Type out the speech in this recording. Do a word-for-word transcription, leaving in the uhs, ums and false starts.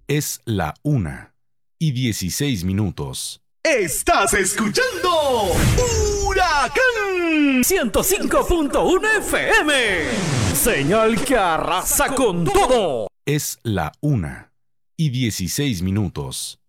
Es la una y dieciséis minutos. Estás escuchando Huracán ciento cinco punto uno F M. Señal que arrasa con todo. Es la una y dieciséis minutos.